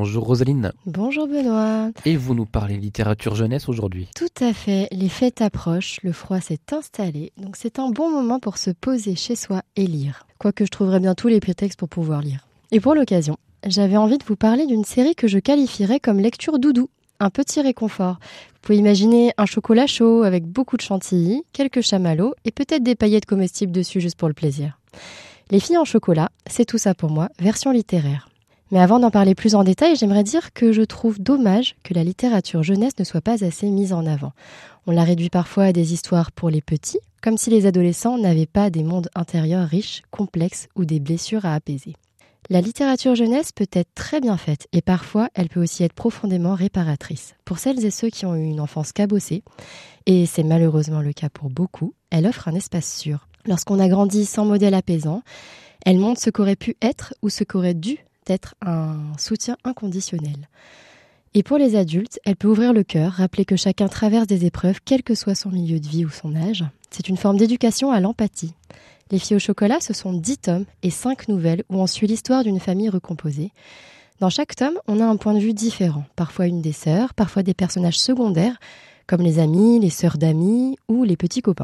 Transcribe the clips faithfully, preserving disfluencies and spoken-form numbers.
Bonjour Rosaline. Bonjour Benoît. Et vous nous parlez littérature jeunesse aujourd'hui. Tout à fait, les fêtes approchent, le froid s'est installé, donc c'est un bon moment pour se poser chez soi et lire. Quoique je trouverai bien tous les prétextes pour pouvoir lire. Et pour l'occasion, j'avais envie de vous parler d'une série que je qualifierais comme lecture doudou, un petit réconfort. Vous pouvez imaginer un chocolat chaud avec beaucoup de chantilly, quelques chamallows et peut-être des paillettes comestibles dessus juste pour le plaisir. Les filles en chocolat, c'est tout ça pour moi, version littéraire. Mais avant d'en parler plus en détail, j'aimerais dire que je trouve dommage que la littérature jeunesse ne soit pas assez mise en avant. On la réduit parfois à des histoires pour les petits, comme si les adolescents n'avaient pas des mondes intérieurs riches, complexes ou des blessures à apaiser. La littérature jeunesse peut être très bien faite et parfois elle peut aussi être profondément réparatrice. Pour celles et ceux qui ont eu une enfance cabossée, et c'est malheureusement le cas pour beaucoup, elle offre un espace sûr. Lorsqu'on a grandi sans modèle apaisant, elle montre ce qu'aurait pu être ou ce qu'aurait dû être un soutien inconditionnel. Et pour les adultes, elle peut ouvrir le cœur, rappeler que chacun traverse des épreuves, quel que soit son milieu de vie ou son âge. C'est une forme d'éducation à l'empathie. Les filles au chocolat, ce sont dix tomes et cinq nouvelles où on suit l'histoire d'une famille recomposée. Dans chaque tome, on a un point de vue différent. Parfois une des sœurs, parfois des personnages secondaires, comme les amis, les sœurs d'amis ou les petits copains.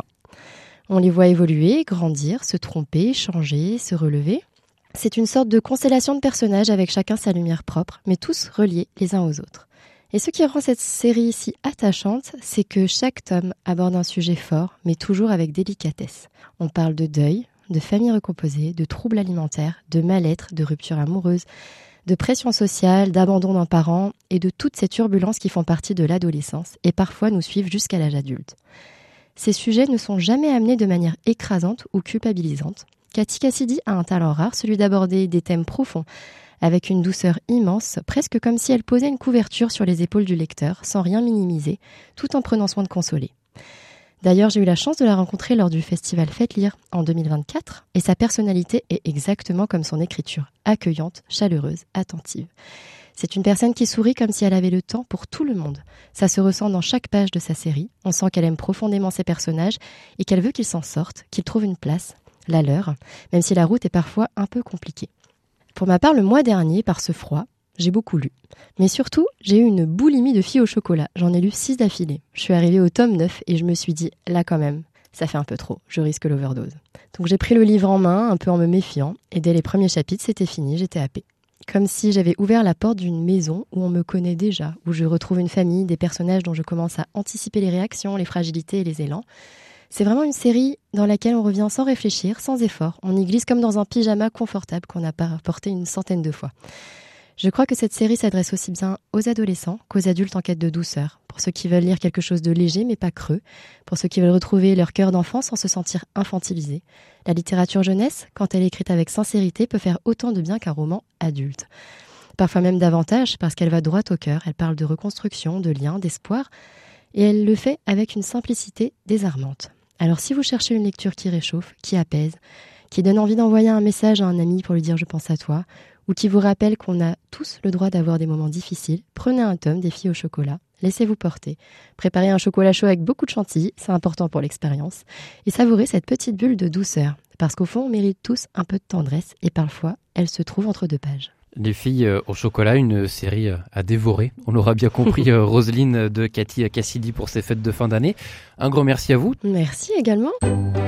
On les voit évoluer, grandir, se tromper, changer, se relever. C'est une sorte de constellation de personnages avec chacun sa lumière propre, mais tous reliés les uns aux autres. Et ce qui rend cette série si attachante, c'est que chaque tome aborde un sujet fort, mais toujours avec délicatesse. On parle de deuil, de famille recomposée, de troubles alimentaires, de mal-être, de rupture amoureuse, de pression sociale, d'abandon d'un parent et de toutes ces turbulences qui font partie de l'adolescence et parfois nous suivent jusqu'à l'âge adulte. Ces sujets ne sont jamais amenés de manière écrasante ou culpabilisante. Cathy Cassidy a un talent rare, celui d'aborder des thèmes profonds, avec une douceur immense, presque comme si elle posait une couverture sur les épaules du lecteur, sans rien minimiser, tout en prenant soin de consoler. D'ailleurs, j'ai eu la chance de la rencontrer lors du festival Faites Lire en deux mille vingt-quatre, et sa personnalité est exactement comme son écriture, accueillante, chaleureuse, attentive. C'est une personne qui sourit comme si elle avait le temps pour tout le monde. Ça se ressent dans chaque page de sa série, on sent qu'elle aime profondément ses personnages et qu'elle veut qu'ils s'en sortent, qu'ils trouvent une place, la leur, même si la route est parfois un peu compliquée. Pour ma part, le mois dernier, par ce froid, j'ai beaucoup lu. Mais surtout, j'ai eu une boulimie de filles au chocolat. J'en ai lu six d'affilée. Je suis arrivée au tome neuf et je me suis dit, là quand même, ça fait un peu trop, je risque l'overdose. Donc j'ai pris le livre en main, un peu en me méfiant, et dès les premiers chapitres, c'était fini, j'étais happée. Comme si j'avais ouvert la porte d'une maison où on me connaît déjà, où je retrouve une famille, des personnages dont je commence à anticiper les réactions, les fragilités et les élans. C'est vraiment une série dans laquelle on revient sans réfléchir, sans effort. On y glisse comme dans un pyjama confortable qu'on a porté une centaine de fois. Je crois que cette série s'adresse aussi bien aux adolescents qu'aux adultes en quête de douceur. Pour ceux qui veulent lire quelque chose de léger mais pas creux. Pour ceux qui veulent retrouver leur cœur d'enfant sans se sentir infantilisés. La littérature jeunesse, quand elle est écrite avec sincérité, peut faire autant de bien qu'un roman adulte. Parfois même davantage parce qu'elle va droit au cœur. Elle parle de reconstruction, de liens, d'espoir. Et elle le fait avec une simplicité désarmante. Alors si vous cherchez une lecture qui réchauffe, qui apaise, qui donne envie d'envoyer un message à un ami pour lui dire « je pense à toi », ou qui vous rappelle qu'on a tous le droit d'avoir des moments difficiles, prenez un tome des filles au chocolat, laissez-vous porter. Préparez un chocolat chaud avec beaucoup de chantilly, c'est important pour l'expérience, et savourez cette petite bulle de douceur, parce qu'au fond, on mérite tous un peu de tendresse, et parfois, elle se trouve entre deux pages. Les filles au chocolat, une série à dévorer. On l'aura bien compris, Rosaline de Cathy Cassidy pour ces fêtes de fin d'année. Un grand merci à vous. Merci également.